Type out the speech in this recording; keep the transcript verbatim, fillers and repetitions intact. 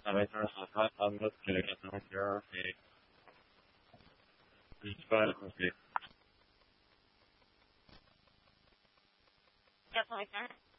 Later, I I'm not killing it now here. It's fine, okay. Definitely, sir.